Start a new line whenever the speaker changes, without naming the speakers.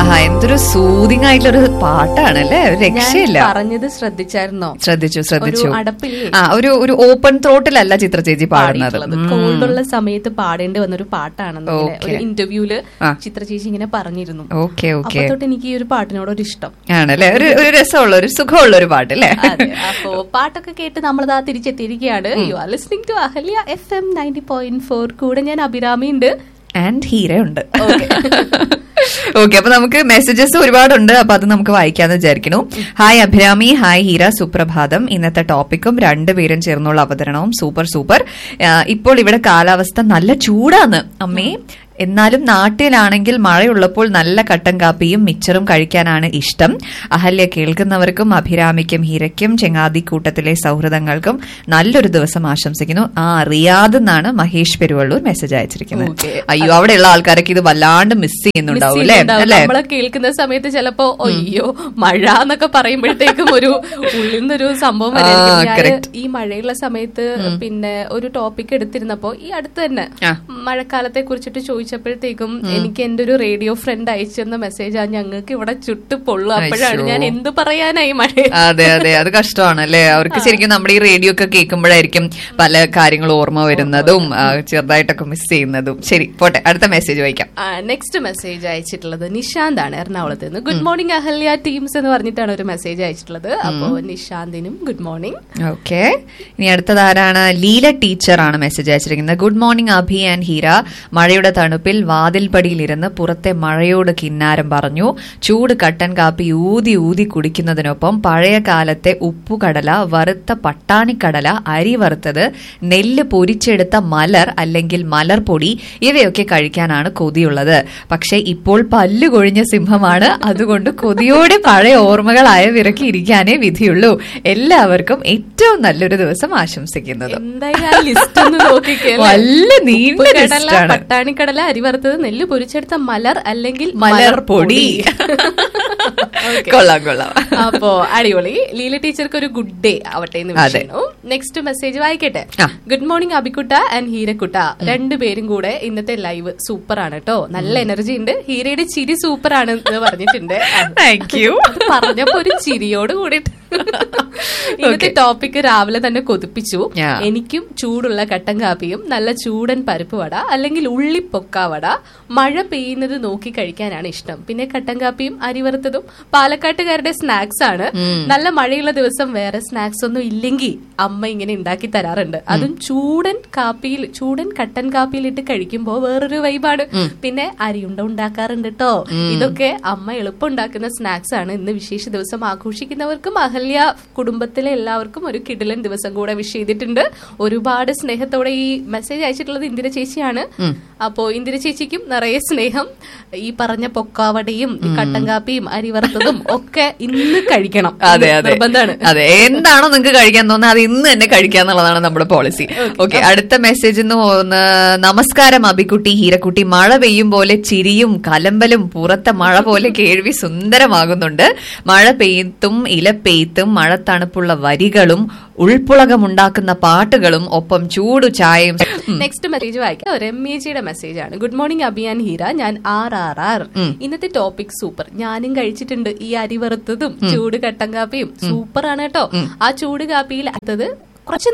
എന്തൊരു സൂതിങ് ആയിട്ടുള്ളൊരു പാട്ടാണല്ലേ, രക്ഷയില്ല.
പറഞ്ഞത് ശ്രദ്ധിച്ചായിരുന്നോ?
ശ്രദ്ധിച്ചു.
അടപ്പില്ലേ,
ഒരു ഓപ്പൺ ത്രോട്ടിലല്ല ചിത്ര ചേച്ചി പാടുന്നത്.
കോൾഡുള്ള സമയത്ത് പാടേണ്ടി വന്നൊരു പാട്ടാണെന്ന് ഒരു ഇന്റർവ്യൂല് ചിത്ര ചേച്ചി ഇങ്ങനെ പറഞ്ഞിരുന്നു. അപ്പൊ തൊട്ട് എനിക്ക് ഈ ഒരു പാട്ടിനോടൊരു ഇഷ്ടം
ആണല്ലേ, ഒരു രസമുള്ള ഒരു സുഖമുള്ള ഒരു പാട്ട് അല്ലേ.
അപ്പോ പാട്ടൊക്കെ കേട്ട് നമ്മളിതാ തിരിച്ചെത്തിയിരിക്കുകയാണ്. You are listening to Ahalya FM 90.4. കൂടെ ഞാൻ അഭിരാമി ഉണ്ട്
ആൻഡ് ഹീര ഉണ്ട്. ഓക്കെ, അപ്പൊ നമുക്ക് മെസ്സേജസ് ഒരുപാടുണ്ട്. അപ്പൊ അത് നമുക്ക് വായിക്കാന്ന് വിചാരിക്കുന്നു. ഹായ് അഭിരാമി, ഹായ് ഹീര, സുപ്രഭാതം. ഇന്നത്തെ ടോപ്പിക്കും രണ്ടുപേരും ചേർന്നുള്ള അവതരണവും സൂപ്പർ. ഇപ്പോൾ ഇവിടെ കാലാവസ്ഥ നല്ല ചൂടാണ് അമ്മേ. എന്നാലും നാട്ടിലാണെങ്കിൽ മഴയുള്ളപ്പോൾ നല്ല കട്ടൻ കാപ്പിയും മിച്ചറും കഴിക്കാനാണ് ഇഷ്ടം. അഹല്യ കേൾക്കുന്നവർക്കും അഭിരാമിക്കും ഹീരയ്ക്കും ചെങ്ങാതിക്കൂട്ടത്തിലെ സൗഹൃദങ്ങൾക്കും നല്ലൊരു ദിവസം ആശംസിക്കുന്നു. റിയാദ് എന്നാണ് മഹേഷ് പെരുവള്ളൂർ മെസ്സേജ് അയച്ചിരിക്കുന്നത്. അയ്യോ, അവിടെയുള്ള ആൾക്കാരൊക്കെ ഇത് വല്ലാണ്ട് മിസ് ചെയ്യുന്നുണ്ടാവും അല്ലേ.
നമ്മളെ കേൾക്കുന്ന സമയത്ത് ചിലപ്പോ അയ്യോ മഴ എന്നൊക്കെ പറയുമ്പോഴത്തേക്കും ഒരു ഉള്ളിൽ നിന്നൊരു സംഭവം ഈ മഴയുള്ള സമയത്ത് പിന്നെ ഒരു ടോപ്പിക് എടുത്തിരുന്നപ്പോ ഈ അടുത്ത് തന്നെ മഴക്കാലത്തെ കുറിച്ചിട്ട് ചോദിച്ചപ്പോഴത്തേക്കും എനിക്ക് എന്റെ ഒരു റേഡിയോ ഫ്രണ്ട് അയച്ചെന്ന മെസ്സേജ് ആ ഞങ്ങൾക്ക് ഇവിടെ ചുട്ടു പൊള്ളു. അപ്പോഴാണ് ഞാൻ എന്ത് പറയാനായി മഴ.
അതെ, അത് കഷ്ടമാണ് അല്ലേ. അവർക്ക് ശരിക്കും നമ്മുടെ ഈ റേഡിയോ ഒക്കെ കേൾക്കുമ്പോഴായിരിക്കും പല കാര്യങ്ങളും ഓർമ്മ വരുന്നതും ചെറുതായിട്ടൊക്കെ മിസ് ചെയ്യുന്നതും. ശരി, പോട്ടെ, അടുത്ത മെസ്സേജ് വായിക്കാം.
നെക്സ്റ്റ് മെസ്സേജ് അയച്ചിട്ടുള്ളത് നിശാന്ത് ആണ്, എറണാകുളത്ത് നിന്ന്. ഗുഡ് മോർണിംഗ് അഹല്യ ടീംസ് എന്ന് പറഞ്ഞിട്ടാണ് ഒരു മെസ്സേജ് അയച്ചിട്ടുള്ളത്. അപ്പോ നിശാന്തിനും ഗുഡ് മോർണിംഗ്.
ഓക്കെ, ഇനി അടുത്തത് ആരാണ്? ലീല ടീച്ചർ ആണ് മെസ്സേജ് അയച്ചിരിക്കുന്നത്. Good morning Abhi and Heera. മഴയുടെ തണുപ്പിൽ വാതിൽപ്പടിയിലിരുന്ന് പുറത്തെ മഴയോട് കിന്നാരം പറഞ്ഞു. ചൂട് കട്ടൻ കാപ്പി ഊതി കുടിക്കുന്നതിനൊപ്പം പഴയ കാലത്തെ ഉപ്പുകടല, വറുത്ത പട്ടാണിക്കടല, അരി വറുത്തത്, നെല്ല് പൊരിച്ചെടുത്ത മലർ അല്ലെങ്കിൽ മലർപ്പൊടി ഇവയൊക്കെ കഴിക്കാനാണ് കൊതിയുള്ളത്. പക്ഷെ ഇപ്പോൾ പല്ലു കൊഴിഞ്ഞ സിംഹമാണ്. അതുകൊണ്ട് കൊതിയോടെ പഴയ ഓർമ്മകളായ വിറക്കി ഇരിക്കാനേ വിധിയുള്ളൂ. എല്ലാവർക്കും ഏറ്റവും നല്ലൊരു ദിവസം ആശംസിക്കുന്നത്. നല്ല നീണ്ട ലിസ്റ്റാണ്.
പട്ടാണിക്കടല, അരി വറുത്തത്, നെല്ല് പൊരിച്ചെടുത്ത മലർ അല്ലെങ്കിൽ
മലർപ്പൊടി. കൊള്ളാം.
അപ്പോ അടിപൊളി. ലീല ടീച്ചർക്ക് ഒരു ഗുഡ് ഡേ ആവട്ടെ എന്ന് വിളിക്കുന്നു. നെക്സ്റ്റ് മെസ്സേജ് വായിക്കട്ടെ. Good morning അബിക്കുട്ട and ഹീരക്കുട്ട. രണ്ടുപേരും കൂടെ ഇന്നത്തെ ലൈവ് സൂപ്പർ ആണ് കേട്ടോ, നല്ല എനർജി ഉണ്ട്. ഹീരയുടെ ചിരി സൂപ്പർ ആണ് എന്ന് പറഞ്ഞിട്ടുണ്ട്.
Thank you.
പറഞ്ഞപ്പോ ഒരു ചിരിയോട് കൂടിയിട്ട് ഇന്നത്തെ ടോപ്പിക് രാവിലെ തന്നെ കൊതിപ്പിച്ചു. എനിക്കും ചൂടുള്ള കട്ടൻ കാപ്പിയും നല്ല ചൂടൻ പരിപ്പ് വട അല്ലെങ്കിൽ ഉള്ളിപ്പൊക്കാവട മഴ പെയ്യുന്നത് നോക്കി കഴിക്കാനാണ് ഇഷ്ടം. പിന്നെ കട്ടൻ കാപ്പിയും അരി വറുത്തതും പാലക്കാട്ടുകാരുടെ സ്നാക്സ് ആണ്. നല്ല മഴയുള്ള ദിവസം വേറെ സ്നാക്സ് ഒന്നും ഇല്ലെങ്കിൽ അമ്മ ഇങ്ങനെ ഉണ്ടാക്കി തരാറുണ്ട്. അതും ചൂടൻ കട്ടൻ കാപ്പിയിലിട്ട് കഴിക്കുമ്പോ വേറൊരു വൈബാണ്. പിന്നെ അരിയുണ്ട ഉണ്ടാക്കാറുണ്ട് കേട്ടോ. ഇതൊക്കെ അമ്മ എളുപ്പം ഉണ്ടാക്കുന്ന സ്നാക്സ് ആണ്. ഇന്ന് വിശേഷ ദിവസം ആഘോഷിക്കുന്നവർക്കും അഹല്യ കുടുംബത്തിലെ എല്ലാവർക്കും ഒരു കിടിലൻ ദിവസം കൂടെ വിഷ് ചെയ്തിട്ടുണ്ട്. ഒരുപാട് സ്നേഹത്തോടെ ഈ മെസ്സേജ് അയച്ചിട്ടുള്ളത് ഇന്ദിര ചേച്ചിയാണ്. അപ്പോ ഇന്ദിര ചേച്ചിക്കും നിറയെ സ്നേഹം. ഈ പറഞ്ഞ പൊക്കാവടയും കട്ടൻ കാപ്പിയും അരി വറുത്തതും ഒക്കെ ഇന്ന് കഴിക്കണം. നിർബന്ധമാണ്.
അതെ, എന്താണോ നിങ്ങൾക്ക് കഴിക്കാൻ തോന്നുന്നത് അത് ഇന്ന് തന്നെ കഴിക്കാന്നുള്ളതാണ് നമ്മുടെ പോളിസി. ഓക്കെ, അടുത്ത മെസ്സേജ് നമസ്കാരം അബിക്കുട്ടി, ഹീരക്കുട്ടി. മഴ പെയ്യും പോലെ ചിരിയും കലമ്പലും പുറത്തെ മഴ പോലെ കേൾവി സുന്ദരമാകുന്നുണ്ട്. മഴ പെയ്ത്തും ഇലപ്പെയ്ത്തും മഴ തണുപ്പുള്ള വരികളും ഉൾപ്പുളകമുണ്ടാക്കുന്ന പാട്ടുകളും ഒപ്പം ചൂടു ചായയും.
നെക്സ്റ്റ് മെസ്സേജ് വായിക്കാം. രമ്യജിയുടെ മെസ്സേജ് ആണ്. ഗുഡ് മോർണിംഗ് അബിയാൻ ഹീര, ഞാൻ RRR. ഇന്നത്തെ ടോപ്പിക് സൂപ്പർ. ഞാനും കഴിച്ചിട്ടുണ്ട് ഈ അരി വറുത്തതും ചൂട് കട്ടൻ കാപ്പിയും. സൂപ്പർ ആണ് കേട്ടോ. ആ ചൂട് കാപ്പിയിൽ കുറച്ച്